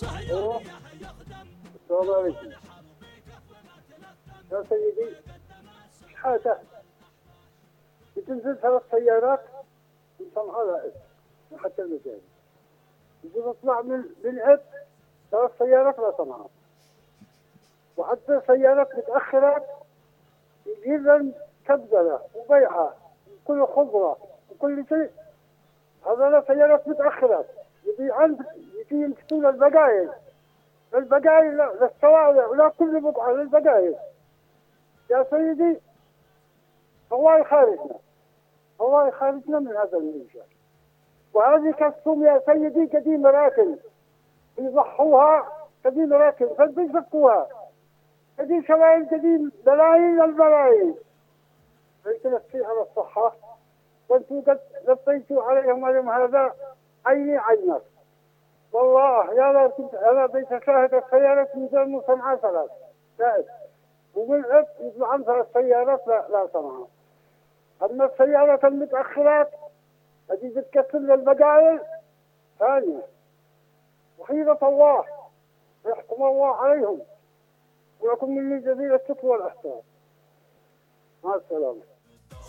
أيوه. السلام عليكم يا سيدي. حاجة بتنزل 3 سيارات من صنعاء لائد حتى المكان، يجي تطلع من عد 3 سيارات لصنعاء، وحتى سيارات متأخرة يجي لهم كبدلة وبيعة وكل خضرة وكل شيء. هذول سيارات متأخرة يجي يمسكون البقايل للشوارع ولا كل بقعة للبقايل. يا سيدي الله يخالفنا، الله يخالفنا من هذا المنشأ. وهذه كالسوم يا سيدي قديم مراكن يضحوها، قديم مراكن فبيزكوها، قديم شوارع قديم بلايين الملايين. يتنفي على الصحة وانتم قد لطيتوا عليهم هذا عيني عينك. والله يا لا كنت أنا بيتشاهد السيارات من دون صنعاء 3 زائد، وبالعكس يطلع عن 3 سيارات لا صنعاء. أما السيارات المتأخرات التي تتكسر للبقايل ثانية، وحيدة الله يحكم الله عليهم، ولكم من جزيل الشكر والإحسان. مع السلامة.